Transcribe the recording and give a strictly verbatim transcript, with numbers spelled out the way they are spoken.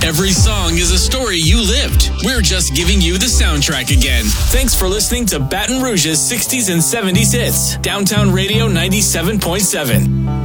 Every song is a story you lived. We're just giving you the soundtrack again. Thanks for listening to Baton Rouge's sixties and seventies hits. Downtown Radio ninety-seven point seven.